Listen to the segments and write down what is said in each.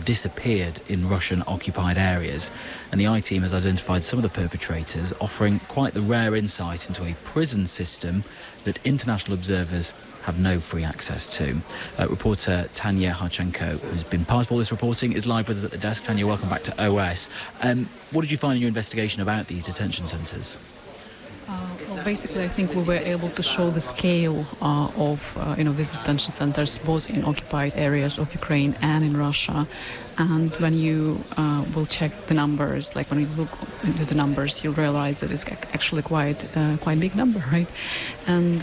have disappeared in Russian-occupied areas. And the I-Team has identified some of the perpetrators, offering quite the rare insight into a prison system that international observers have no free access to. Reporter Tanya Harchenko, who's been part of all this reporting, is live with us at the desk. Tanya, welcome back to OS. What did you find in your investigation about these detention centres? Well, basically, I think we were able to show the scale of these detention centers, both in occupied areas of Ukraine and in Russia. And when you will check the numbers, like when you look into the numbers, you'll realize that it's actually quite big number, right? And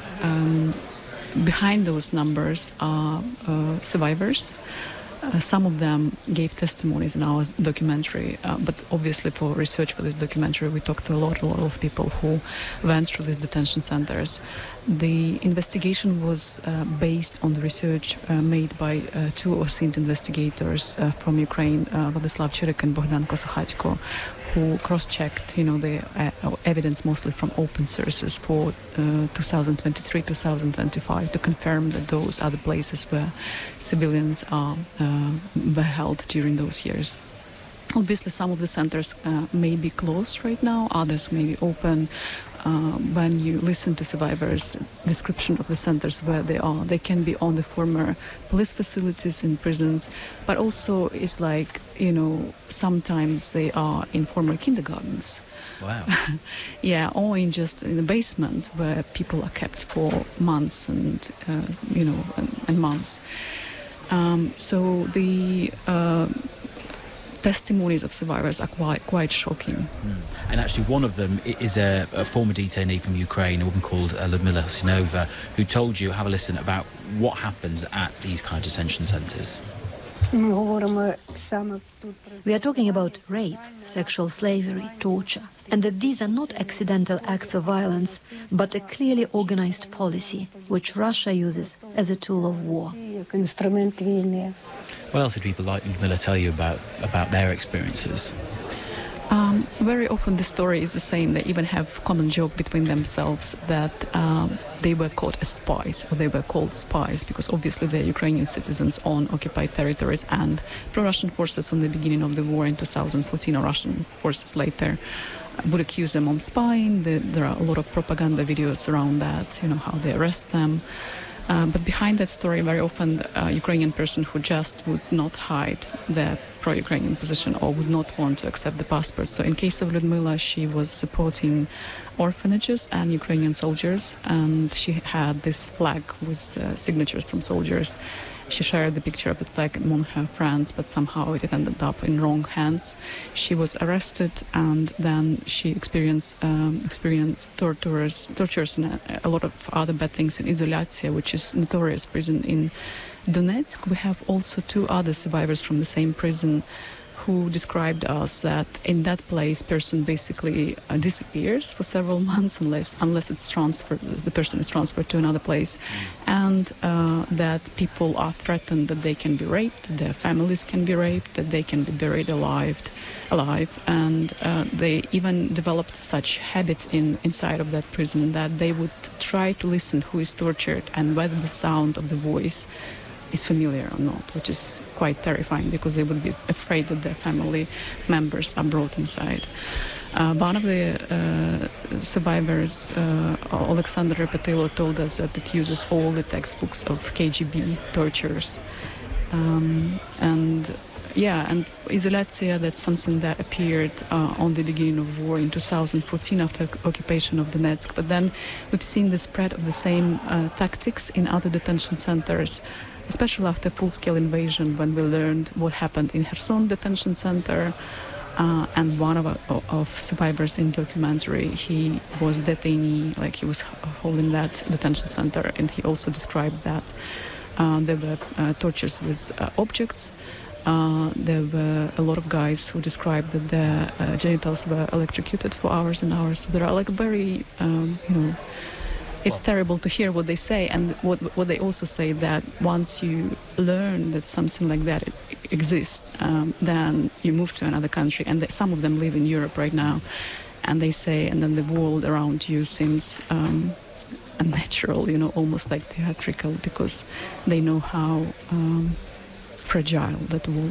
behind those numbers are survivors. Some of them gave testimonies in our documentary, but obviously for research for this documentary we talked to a lot of people who went through these detention centers. The investigation was based on the research made by two OSINT investigators from Ukraine, Vladislav Chirik and Bogdan Kosakhatko, who cross-checked, the evidence mostly from open sources for 2023-2025 to confirm that those are the places where civilians were held during those years. Obviously, some of the centers may be closed right now, others may be open. When you listen to survivors' description of the centers where they are, they can be on the former police facilities in prisons, but also it's like, sometimes they are in former kindergartens. Wow. Yeah, or in the basement where people are kept for months and months. So the testimonies of survivors are quite shocking. And actually one of them is a former detainee from Ukraine, a woman called Ludmila Husinova, who told you, have a listen, about what happens at these kind of detention centres. We are talking about rape, sexual slavery, torture, and that these are not accidental acts of violence, but a clearly organized policy, which Russia uses as a tool of war. What else did people like Ludmila tell you about their experiences? Very often the story is the same. They even have common joke between themselves that they were caught as spies, or they were called spies, because obviously they're Ukrainian citizens on occupied territories, and pro-Russian forces on the beginning of the war in 2014, or Russian forces later, would accuse them of spying. There are a lot of propaganda videos around that, how they arrest them. But behind that story, very often a Ukrainian person who just would not hide their pro-Ukrainian position or would not want to accept the passport. So in case of Ludmila, she was supporting orphanages and Ukrainian soldiers, and she had this flag with signatures from soldiers. She shared the picture of the flag among her friends, but somehow it ended up in wrong hands. She was arrested, and then she experienced tortures and a lot of other bad things in Izolyatsiya, which is notorious prison in Donetsk. We have also two other survivors from the same prison who described us that in that place person basically disappears for several months unless it's transferred, the person is transferred to another place, and that people are threatened that they can be raped, their families can be raped, that they can be buried alive, and they even developed such habit inside of that prison that they would try to listen who is tortured and whether the sound of the voice is familiar or not, which is quite terrifying because they would be afraid that their family members are brought inside. One of the survivors, Alexander Repetilo, told us that it uses all the textbooks of KGB tortures. And Izolyatsiya, that's something that appeared on the beginning of war in 2014 after occupation of Donetsk. But then we've seen the spread of the same tactics in other detention centers, especially after full-scale invasion, when we learned what happened in Kherson detention center. And one of survivors in documentary, he was detainee, like he was holding that detention center, and he also described that there were tortures with objects. There were a lot of guys who described that their genitals were electrocuted for hours and hours. So there are like very, it's terrible to hear what they say, and what they also say, that once you learn that something like that exists, then you move to another country, and some of them live in Europe right now, and they say, and then the world around you seems unnatural, almost like theatrical, because they know how fragile that world